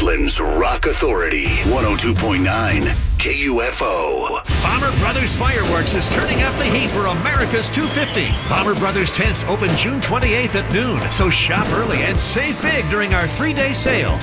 Portland's Rock Authority, 102.9 KUFO. Bomber Brothers Fireworks is turning up the heat for America's 250. Bomber Brothers tents open June 28th at noon, so shop early and save big during our 3-day sale.